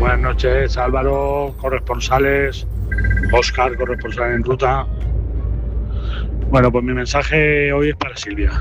Buenas noches, Álvaro, corresponsales, Óscar, corresponsal en ruta. Bueno, pues mi mensaje hoy es para Silvia.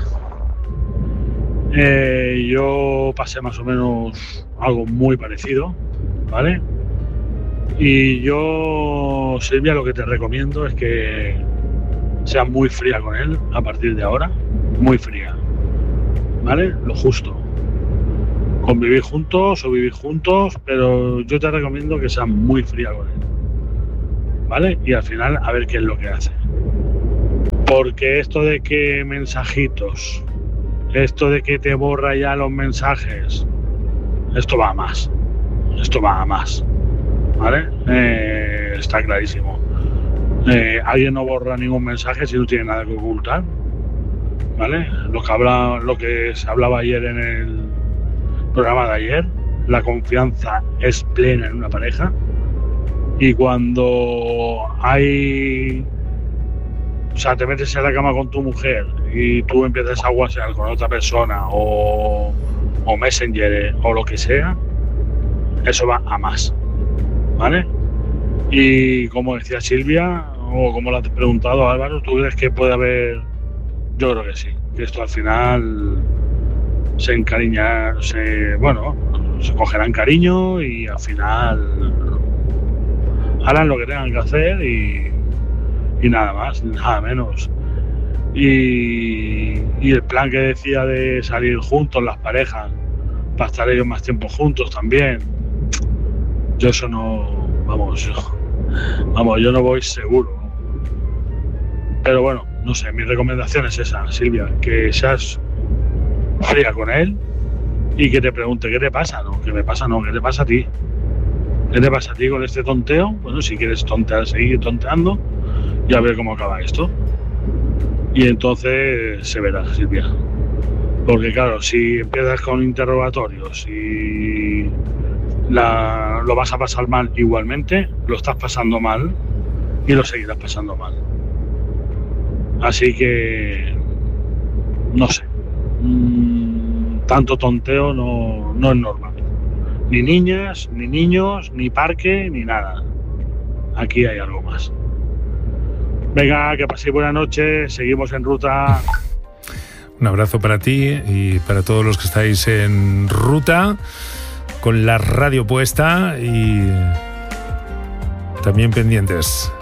Yo pasé más o menos algo muy parecido, ¿vale? Y yo, Silvia, lo que te recomiendo es que seas muy fría con él a partir de ahora, muy fría, ¿vale? Lo justo. Convivir juntos o vivir juntos, pero yo te recomiendo que seas muy fría con él, ¿vale? Y al final a ver qué es lo que hace. Porque esto de que mensajitos, esto de que te borra ya los mensajes, esto va a más, ¿vale? Está clarísimo. Alguien no borra ningún mensaje si no tiene nada que ocultar, ¿vale? Lo que se hablaba ayer en el programa de ayer, la confianza es plena en una pareja, y cuando te metes en la cama con tu mujer y tú empiezas a WhatsApp con otra persona o Messenger o lo que sea, eso va a más, ¿vale? Y como decía Silvia, o como le has preguntado Álvaro, ¿tú crees que puede haber? Yo creo que sí, que esto al final se cogerán cariño y al final harán lo que tengan que hacer y nada más, nada menos. Y el plan que decía de salir juntos las parejas para estar ellos más tiempo juntos también, yo eso no, yo no voy seguro. Pero bueno, no sé, mi recomendación es esa, Silvia, que seas fría con él y que te pregunte qué te pasa, qué te pasa a ti, qué te pasa a ti con este tonteo. Bueno, si quieres tontear, seguir tonteando y a ver cómo acaba esto, y entonces se verá, Silvia, porque claro, si empiezas con interrogatorios y lo vas a pasar mal igualmente, lo estás pasando mal y lo seguirás pasando mal. Así que no sé, tanto tonteo no es normal. Ni niñas, ni niños, ni parque, ni nada. Aquí hay algo más. Venga, que paséis buena noche, seguimos en ruta. Un abrazo para ti y para todos los que estáis en ruta, con la radio puesta y también pendientes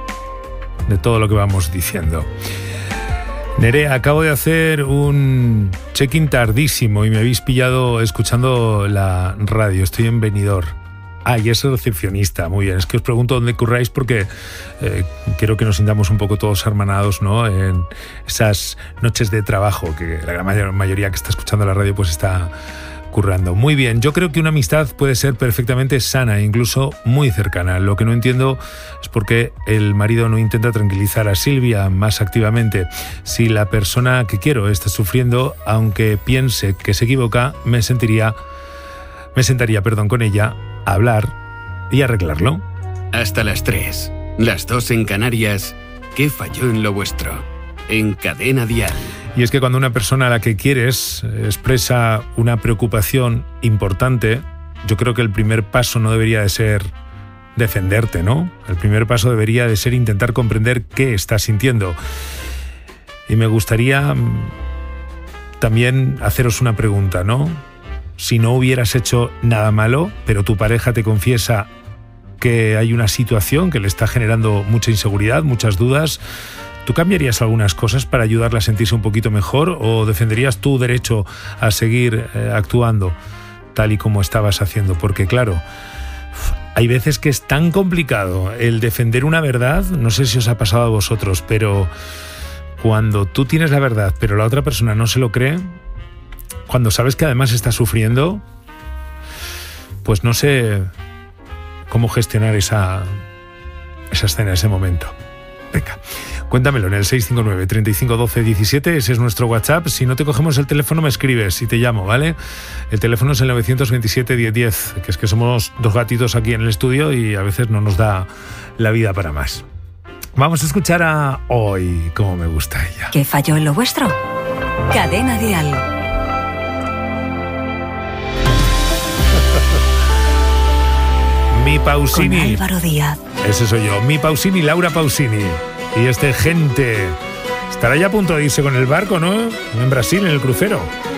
de todo lo que vamos diciendo. Nerea, acabo de hacer un check-in tardísimo y me habéis pillado escuchando la radio. Estoy en Benidorm. Y es recepcionista. Muy bien. Es que os pregunto dónde curráis porque quiero que nos sintamos un poco todos hermanados, ¿no? En esas noches de trabajo que la gran mayoría que está escuchando la radio pues está currando. Muy bien. Yo creo que una amistad puede ser perfectamente sana e incluso muy cercana. Lo que no entiendo es por qué el marido no intenta tranquilizar a Silvia más activamente. Si la persona que quiero está sufriendo, aunque piense que se equivoca, me sentaría con ella a hablar y arreglarlo. Hasta las 3, las 2 en Canarias. ¿Qué falló en lo vuestro? En Cadena Dial. Y es que cuando una persona a la que quieres expresa una preocupación importante, yo creo que el primer paso no debería de ser defenderte, ¿no? El primer paso debería de ser intentar comprender qué estás sintiendo. Y me gustaría también haceros una pregunta, ¿no? Si no hubieras hecho nada malo, pero tu pareja te confiesa que hay una situación que le está generando mucha inseguridad, muchas dudas, ¿tú cambiarías algunas cosas para ayudarla a sentirse un poquito mejor o defenderías tu derecho a seguir actuando tal y como estabas haciendo? Porque claro, hay veces que es tan complicado el defender una verdad, no sé si os ha pasado a vosotros, pero cuando tú tienes la verdad pero la otra persona no se lo cree, cuando sabes que además está sufriendo, pues no sé cómo gestionar esa escena, ese momento. Venga, cuéntamelo en el 659 35 12 17, ese es nuestro WhatsApp. Si no te cogemos el teléfono me escribes y te llamo, ¿vale? El teléfono es el 927 1010, que es que somos dos gatitos aquí en el estudio y a veces no nos da la vida para más. Vamos a escuchar a Hoy, cómo me gusta ella. ¿Qué falló en lo vuestro? Cadena Dial. Mi Pausini. Con Álvaro Díaz. Ese soy yo, Mi Pausini, Laura Pausini. Y gente estará ya a punto de irse con el barco, ¿no? En Brasil, en el crucero.